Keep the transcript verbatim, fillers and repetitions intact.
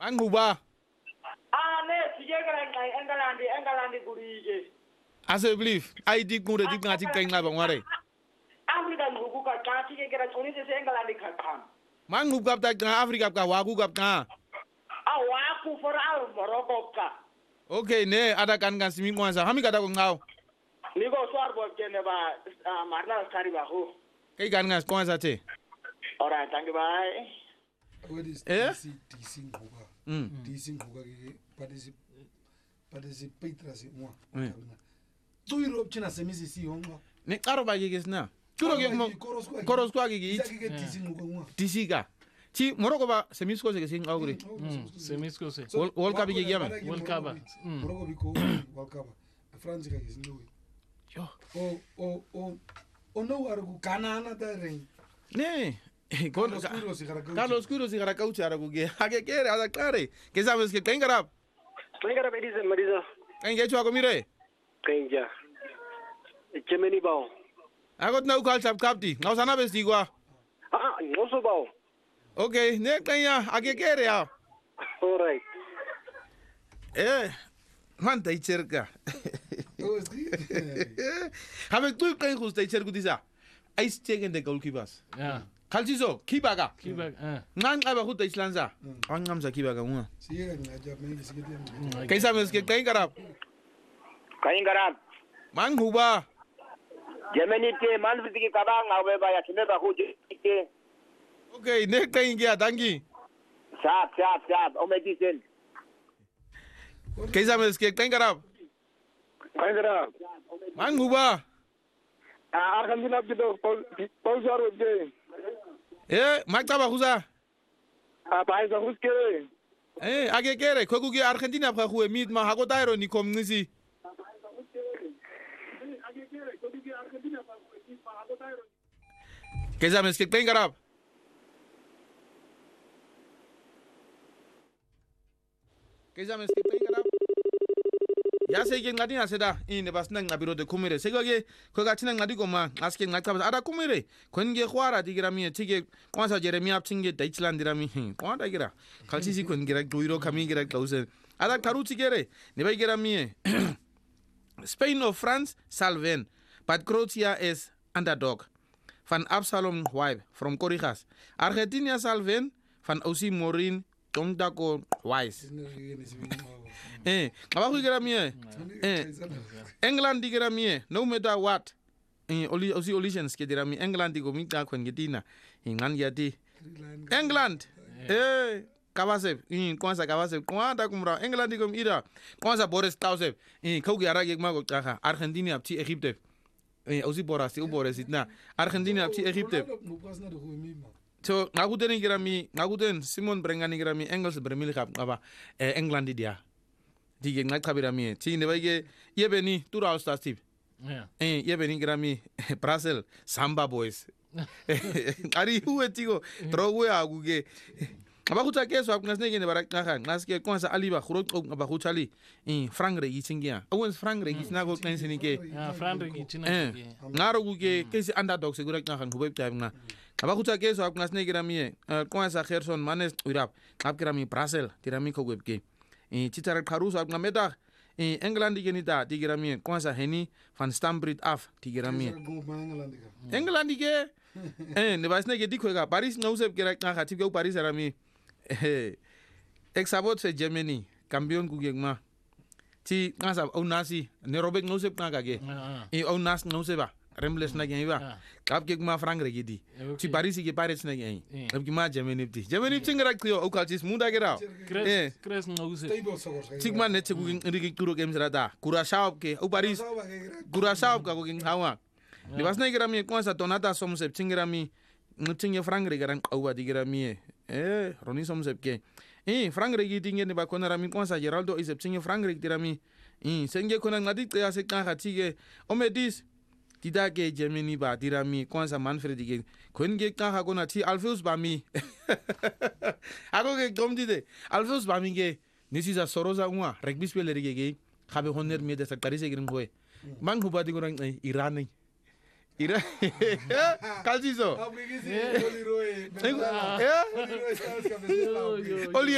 Manguba. Ah, ne, sige kaya kay Engalandi, Engalandi gurije. Ase believe. I dig mo dig ngati kay nga ba ngare. Afrika ngugu ka ka sige kaya oni se Engalandi ka kan. Manguba ta nga Afrika ka wagu ka ka. Ah, wa ku for al Morocco ka. Okay, ne ada kan kan simi kwanza. Hami kada ko ngaw. Ni go swar bo kene ba marna kari ba ho. Kay kan ngas kwanza te. Alright, thank you bye. What is Eh? D C nguga? Mm. D C nguga ke particip participate si moi. Mm. Tu iro china semisi si honga. Ne karo ba yigis na. Turo ke mo koros kwa gigi. Isaki ke D C nguga moi. Tisiga. Ti moroko ba semis ko se sing awgri. Semis se. Wol wol ka bigi yama. World Cup. Moroko biko World Cup. France ka ke sindu. Yo. O o o o no argu kanana ta ring. Ne. Con Carlos Quiro si garagauchi. Carlos Quiro si garagauchi araguge. Hage kere ada klare. Que sabes que tengarap. Tengarap edise mariza. Kan ge chwa ko mire. Kenja. Gemini bao. Agot na ukal sap kapti. Ngau sana besti gua. Ah, no so bao. Okay, ne kanya hage kere ya. All right. Eh. Manta icherka. Oh, es que. Habe tu kan gusta icherku disa. Ice checken de goalkeepers. Ja. Kalchizo, kibaga. Kiba. Eh. Ngan aba huta islanza. An ngamsa kibaga mu. Si llega en la llave, si que tiene. Kai sabes que tengarap. Kaingarap. Man huba. Gemini te manfiti ki kabang awe ba ya kineba huji ke. Okay, ne kan ge adangi. Sap sap sap. O me dicen. Kai sabes que tengarap. Kaingarap. Man huba. Ah, Argentina pido Paul Paul Suarez de. Eh, maktaba huza. Ah, paisa huskere. Eh, age kere ko gugi Argentina pa huwe mit ma hago dairo ni kom ngisi. Kai sabes que tengarap. Kai sabes que tengarap. Ya sei ke ngadi na seda ine bas nang ngabiro de kumire sego ge ko ga tinang ngadi ko ma aske ngata ada kumire kon ge khwara digira mi tige konsa jeremy ap tinge daichland dirami ko da gira kalsi si kon gira doiro kami gira klausen ada karu tigere ne bai gira mi Spain of France Salven but Croatia is underdog van Absalom Wipe from Corijas Argentina Salven van Osi Morin Tomdako Wise eh abaku gira mi eh England digira mi no matter what eh oli osi olitions ke dira mi England digo mi ta kon gedina ingan yati England eh kabase in konsa kabase kwanda kumra England digo ira konsa Boris Tausef eh kogi arage ma go taka Argentina apti Egypte eh osi Boris u Boris itna Argentina apti Egypte so ngakuten gira mi ngakuten Simon Brengani gira mi Engels bermil kap apa eh England dia dige ngat kabira mi ti ne bage yebeni tura stastip Ja. eh yebeni gira mi Brazil Samba Boys ari huwe tigo trowe aguge abakuta keso aknasne gene barak nakha naske konsa aliba khurot abakutali eh frangre yichingia awens frangre yisnago kensinike Ja, Frankrijk iets eh ngaro guge kesi underdog segura nakha hubeb taimna abakuta keso aknasne gira mi konsa Gerson Manes urap kapkira mi Brazil tirami ko webke eh titara karuso aknameta eh England digenita digira mi konsa heni van Stambrit af digira mi England dige eh ne basne ge dikwega Paris ngausep kira nakha tibyo Paris arami eh exabot se Germany campeón gugegma ti ngasa onasi ne robek ngausep nakage eh onas ngauseba rembles na geniba kap gegma frank regidi ti Paris ge Paris na gen kap gi ma Germany ti Germany tingra klio o kaltis munda gera eh Kres ngause. tigma ne te gugin rigi kuro games rada Curaçao ke o Paris Curaçao ka gugin hawa ne basna gera mi konsa tonata somsep tingra mi nutinge frank regaran qawwa digira mi eh roni somsep ke eh frank regi tinge ne ba konara mi konsa Geraldo isep tinge frank regi dirami eh senge kona ngadi ya se kan khatige o medis tida ke Germany ba dirami konsa Manfred dige konge kan ha kona ti Alfeus ba mi ago ke gomdi de Alfeus ba mi ge nisi za soroza unwa rugby spieler ge ge khabe honner mi de sakari se girin hoye mang huba digorang Iran Ira Kalsizo. Abrigisi, Oli Roy. Oli